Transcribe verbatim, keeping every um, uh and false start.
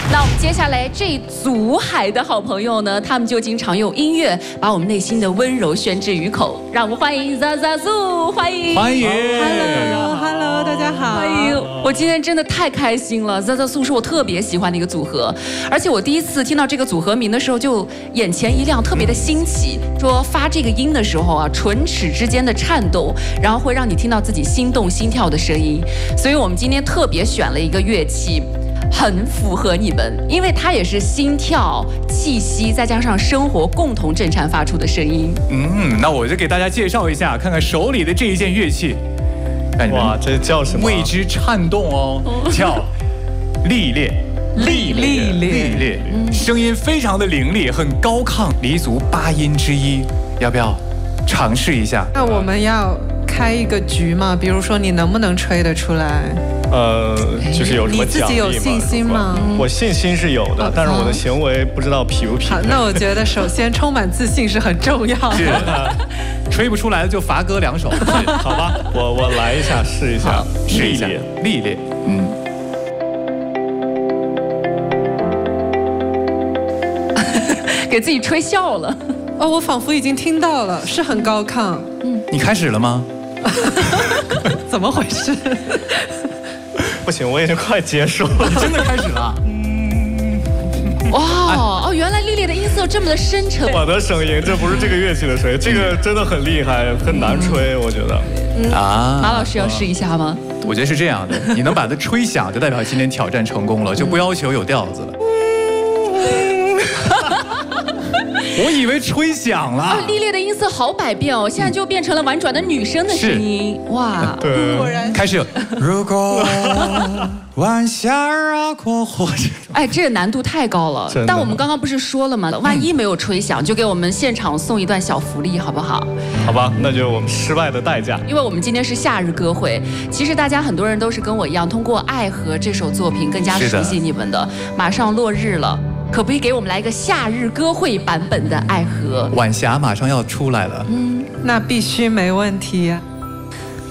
那我们接下来这组海的好朋友呢，他们就经常用音乐把我们内心的温柔宣之于口。让我们欢迎 Zazasu， 欢迎欢迎 ，Hello Hello， 大家好， 欢迎！我今天真的太开心了 ，Zazasu 是我特别喜欢的一个组合，而且我第一次听到这个组合名的时候，就眼前一亮，特别的新奇。说发这个音的时候啊，唇齿之间的颤抖，然后会让你听到自己心动心跳的声音，所以我们今天特别选了一个乐器。很符合你们，因为它也是心跳、气息，再加上生活共同震颤发出的声音。 嗯，那我就给大家介绍一下，看看手里的这一件乐器。 哇，这叫什么？ 为之颤动哦，叫历练。 历历历练，声音非常的凌厉，很高亢，黎族八音之一，要不要尝试一下？ 那我们要开一个局嘛？比如说你能不能吹得出来？ 呃，就是有什么奖励吗？ 你自己有信心吗？ 我信心是有的，但是我的行为不知道匹不匹配。 好，那我觉得首先充满自信是很重要的。 是的，吹不出来的就罚歌两首， 好吧？我我来一下，试一下， 试一下，历练，嗯。 给自己吹笑了。 哦，我仿佛已经听到了，是很高亢。 嗯，你开始了吗？ 怎么回事？ 不行，我已经快结束了。 你真的开始了？ 哇哦，原来历练的音色这么的深沉。 我的声音，这不是这个乐器的声音，这个真的很厉害，很难吹，我觉得。 嗯啊，马老师要试一下吗？ 我觉得是这样的，你能把它吹响，就代表今天挑战成功了，就不要求有调子了。我以为吹响了。啊， 历练的音色好百变哦，现在就变成了婉转的女生的声音。哇， 对， 果然开始。如果晚霞啊过火， 哎，这个难度太高了。但我们刚刚不是说了吗？万一没有吹响，就给我们现场送一段小福利，好不好？ 好吧，那就我们失败的代价。 因为我们今天是夏日歌会，其实大家很多人都是跟我一样，通过《爱河》这首作品更加熟悉你们的。马上落日了。可不可以给我们来一个夏日歌会版本的《爱河》？ 晚霞马上要出来了， 嗯，那必须没问题呀、啊。